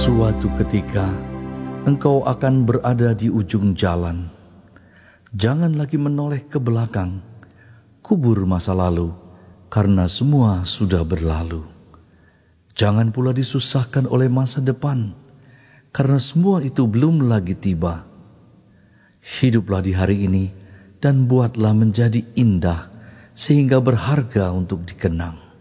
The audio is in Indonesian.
Suatu ketika, engkau akan berada di ujung jalan. Jangan lagi menoleh ke belakang, kubur masa lalu, karena semua sudah berlalu. Jangan pula disusahkan oleh masa depan, karena semua itu belum lagi tiba. Hiduplah di hari ini, dan buatlah menjadi indah, sehingga berharga untuk dikenang.